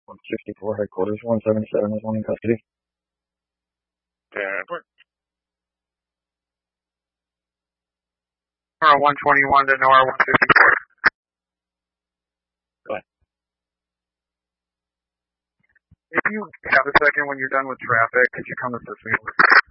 164 headquarters, 177 is one in custody. Yeah. 121 to NOR 154. Go ahead. If you have a second when you're done with traffic, could you come assist me?